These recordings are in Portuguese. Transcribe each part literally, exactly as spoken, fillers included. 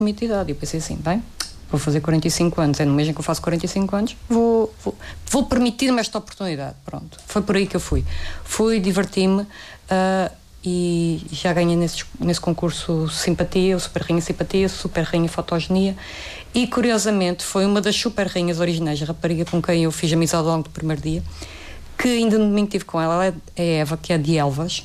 limite de idade. E eu pensei assim, bem, vou fazer quarenta e cinco anos, é no mês em que eu faço quarenta e cinco anos, vou, vou, vou permitir-me esta oportunidade. Pronto, foi por aí que eu fui. Fui, diverti-me uh, e já ganhei nesse, nesse concurso Simpatia, o Super Rainha Simpatia, Super Rainha Fotogenia, e curiosamente foi uma das Super Rainhas originais, a rapariga com quem eu fiz amizade ao longo do primeiro dia, que ainda no domingo estive com ela, ela é a Eva, que é de Elvas,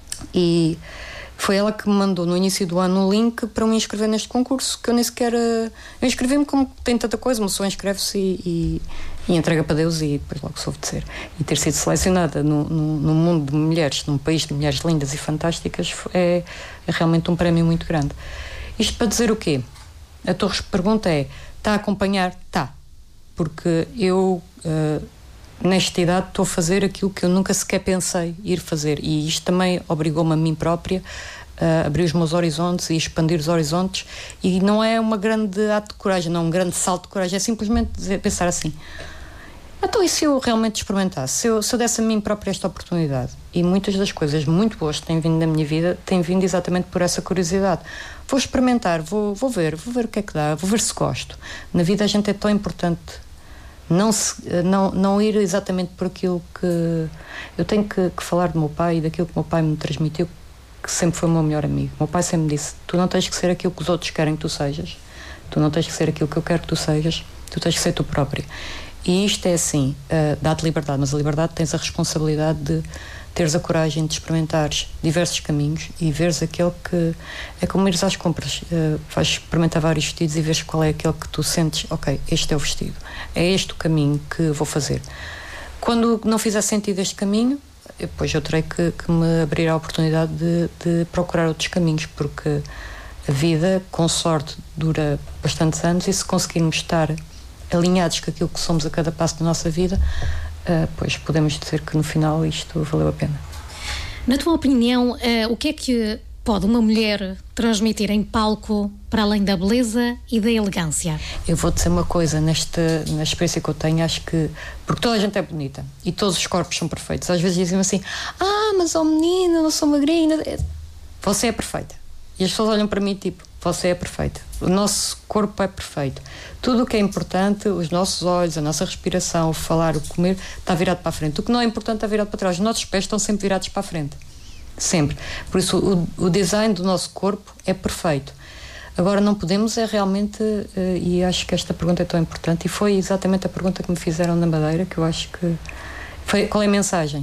e foi ela que me mandou no início do ano o link para me inscrever neste concurso, que eu nem sequer... Eu inscrevi-me como tem tanta coisa, uma pessoa inscreve-se e, e, e entrega para Deus e depois logo soube de ser. E ter sido selecionada no, no, no mundo de mulheres, num país de mulheres lindas e fantásticas, é, é realmente um prémio muito grande. Isto para dizer o quê? A tua pergunta é, está a acompanhar? Está. Porque eu... Uh, nesta idade estou a fazer aquilo que eu nunca sequer pensei ir fazer, e isto também obrigou-me a mim própria a abrir os meus horizontes e expandir os horizontes, e não é uma grande ato de coragem, não é um grande salto de coragem, é simplesmente dizer, pensar assim, então e se eu realmente experimentasse, se eu, se eu desse a mim própria esta oportunidade? E muitas das coisas muito boas que têm vindo na minha vida têm vindo exatamente por essa curiosidade. Vou experimentar, vou, vou ver, vou ver o que é que dá, vou ver se gosto. Na vida a gente é tão importante Não, se, não, não ir exatamente por aquilo que... Eu tenho que, que falar do meu pai e daquilo que o meu pai me transmitiu, que sempre foi o meu melhor amigo. O meu pai sempre me disse, tu não tens que ser aquilo que os outros querem que tu sejas, tu não tens que ser aquilo que eu quero que tu sejas, tu tens que ser tu própria. E isto é assim, uh, dá-te liberdade, mas a liberdade tens a responsabilidade de teres a coragem de experimentares diversos caminhos e veres aquele que... É como ires às compras, uh, vais experimentar vários vestidos e veres qual é aquele que tu sentes, ok, este é o vestido, é este o caminho que vou fazer. Quando não fizer sentido este caminho, depois eu terei que, que me abrir a oportunidade de, de procurar outros caminhos, porque a vida, com sorte, dura bastantes anos, e se conseguirmos estar alinhados com aquilo que somos a cada passo da nossa vida, Uh, pois podemos dizer que no final isto valeu a pena. Na tua opinião, uh, o que é que pode uma mulher transmitir em palco para além da beleza e da elegância? Eu vou dizer uma coisa, nesta, na experiência que eu tenho, acho que, porque toda a gente é bonita e todos os corpos são perfeitos, às vezes dizem assim, ah, mas ó oh, menina, não sou magrinha, você é perfeita, e as pessoas olham para mim tipo, você é perfeita, o nosso corpo é perfeito, tudo o que é importante, os nossos olhos, a nossa respiração, o falar, o comer, está virado para a frente. O que não é importante está virado para trás. Os nossos pés estão sempre virados para a frente, sempre. Por isso o, o design do nosso corpo é perfeito. Agora não podemos é realmente, uh, e acho que esta pergunta é tão importante, e foi exatamente a pergunta que me fizeram na Madeira, que eu acho que foi, qual é a mensagem?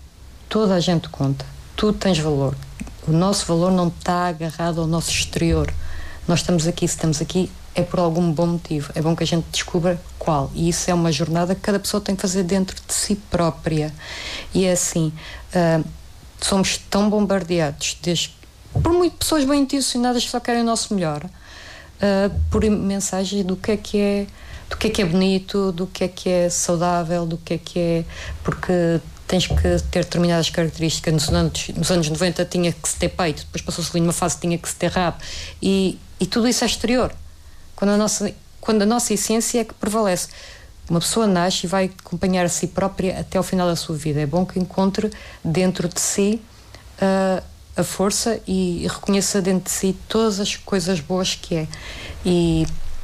Toda a gente conta, tu tens valor, o nosso valor não está agarrado ao nosso exterior. Nós estamos aqui, se estamos aqui é por algum bom motivo, é bom que a gente descubra qual, e isso é uma jornada que cada pessoa tem que fazer dentro de si própria. E é assim, uh, somos tão bombardeados desde, por muitas pessoas bem intencionadas que só querem o nosso melhor, uh, por mensagens do que é que é, do que é que é bonito, do que é que é saudável, do que é que é, porque tens que ter determinadas características. Nos anos, nos anos noventa tinha que se ter peito, depois passou-se ali numa fase que tinha que se ter rabo, e, e tudo isso é exterior, quando a, nossa, quando a nossa essência é que prevalece. Uma pessoa nasce e vai acompanhar a si própria até ao final da sua vida. É bom que encontre dentro de si uh, a força e, e reconheça dentro de si todas as coisas boas que é. E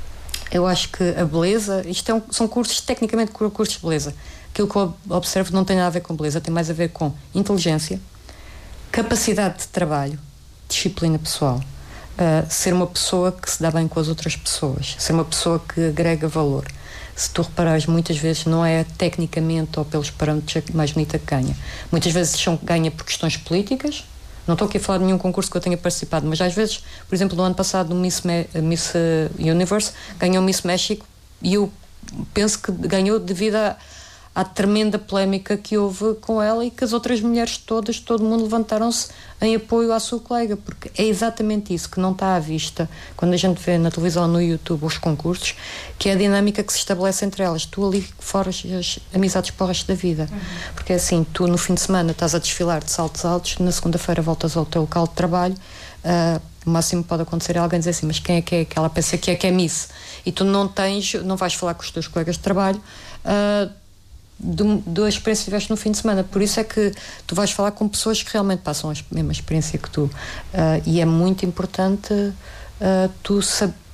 eu acho que a beleza, isto é um, são cursos, tecnicamente cursos de beleza. Aquilo que eu observo não tem nada a ver com beleza, tem mais a ver com inteligência, capacidade de trabalho, disciplina pessoal, uh, ser uma pessoa que se dá bem com as outras pessoas, ser uma pessoa que agrega valor. Se tu reparares, muitas vezes não é tecnicamente ou pelos parâmetros mais bonita que ganha. Muitas vezes são, ganha por questões políticas. Não estou aqui a falar de nenhum concurso que eu tenha participado, mas às vezes, por exemplo, no ano passado, no Miss, Me- Miss Universe, ganhou Miss México, e eu penso que ganhou devido a à tremenda polémica que houve com ela, e que as outras mulheres todas, todo mundo levantaram-se em apoio à sua colega, porque é exatamente isso que não está à vista quando a gente vê na televisão ou no YouTube os concursos, que é a dinâmica que se estabelece entre elas. Tu ali foras as amizades para o resto da vida, uhum. Porque é assim, tu no fim de semana estás a desfilar de saltos altos, na segunda-feira voltas ao teu local de trabalho, uh, o máximo que pode acontecer é alguém dizer assim, mas quem é que é aquela peça que é que é Miss? E tu não tens, não vais falar com os teus colegas de trabalho uh, Do, da experiência que tiveste no fim de semana. Por isso é que tu vais falar com pessoas que realmente passam a mesma experiência que tu, uh, e é muito importante uh, tu sab-